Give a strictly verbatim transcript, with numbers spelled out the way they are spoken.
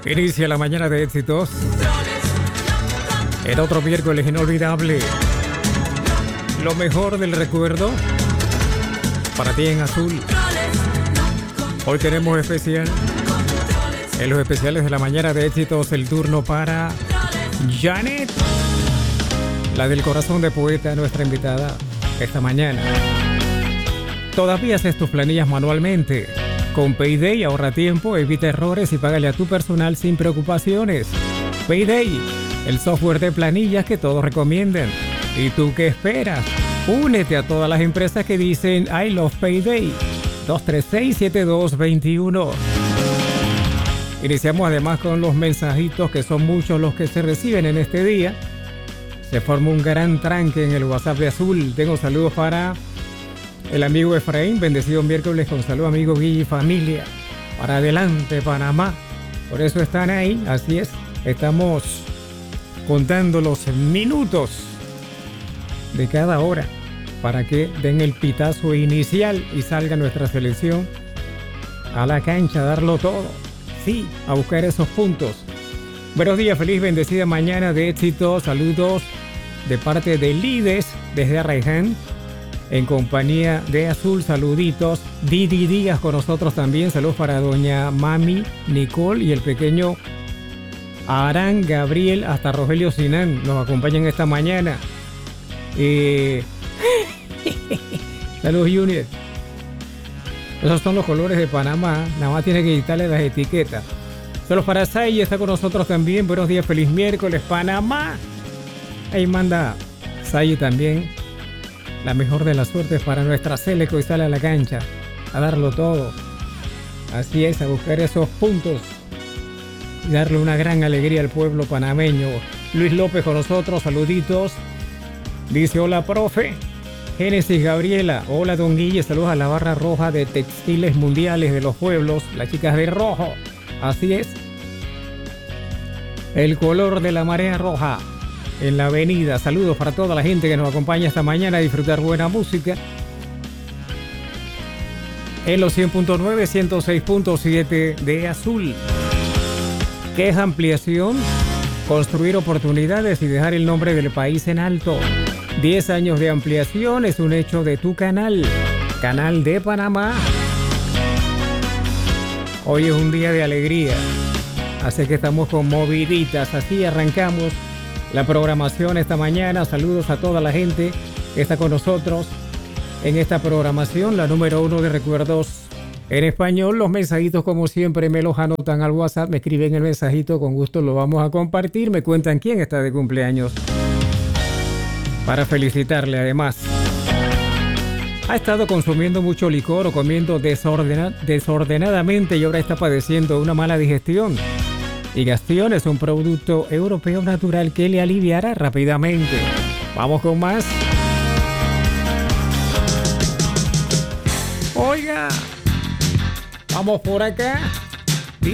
Inicia la mañana de éxitos. En otro miércoles inolvidable. Lo mejor del recuerdo para ti en azul. Hoy tenemos especial. En los especiales de la mañana de éxitos, el turno para Janet, la del corazón de poeta, nuestra invitada esta mañana. ¿Todavía haces tus planillas manualmente? Con Payday ahorra tiempo, evita errores y págale a tu personal sin preocupaciones. Payday, el software de planillas que todos recomiendan. ¿Y tú qué esperas? Únete a todas las empresas que dicen I love Payday. dos tres seis, siete dos dos uno. Iniciamos además con los mensajitos, que son muchos los que se reciben en este día. Se forma un gran tranque en el WhatsApp de Azul. Tengo saludos para el amigo Efraín, bendecido miércoles con salud, amigo Guille y familia. Para adelante, Panamá. Por eso están ahí, así es. Estamos contando los minutos de cada hora para que den el pitazo inicial y salga nuestra selección a la cancha a darlo todo. Sí, a buscar esos puntos. Buenos días, feliz bendecida mañana de éxito. Saludos de parte de Lides desde Arraiján, en compañía de Azul. Saluditos. Didi Díaz con nosotros también. Saludos para doña Mami Nicole y el pequeño Arán Gabriel hasta Rogelio Sinán. Nos acompañan esta mañana. Eh... Saludos, Junior. Esos son los colores de Panamá. Nada más tiene que quitarle las etiquetas. Saludos para Say, está con nosotros también. Buenos días, feliz miércoles, Panamá. Ahí manda Say también. La mejor de las suertes para nuestra Seleco y sale a la cancha a darlo todo. Así es, a buscar esos puntos y darle una gran alegría al pueblo panameño. Luis López con nosotros, saluditos. Dice hola, profe. Génesis Gabriela, hola don Guille, saludos a la barra roja de Textiles Mundiales de los Pueblos, las chicas de rojo. Así es. El color de la marea roja en la avenida. Saludos para toda la gente que nos acompaña esta mañana a disfrutar buena música. En los cien punto nueve, ciento seis punto siete de Azul. ¿Qué es ampliación? Construir oportunidades y dejar el nombre del país en alto. diez años de ampliación es un hecho de tu canal. Canal de Panamá. Hoy es un día de alegría. Así que estamos con moviditas. Así arrancamos la programación esta mañana. Saludos a toda la gente que está con nosotros en esta programación, la número uno de recuerdos en español. Los mensajitos, como siempre, me los anotan al WhatsApp, me escriben el mensajito, con gusto lo vamos a compartir. Me cuentan quién está de cumpleaños para felicitarle. Además, ha estado consumiendo mucho licor o comiendo desordena- desordenadamente y ahora está padeciendo una mala digestión. Y Gastion es un producto europeo natural que le aliviará rápidamente. Vamos con más. Oiga, vamos por acá.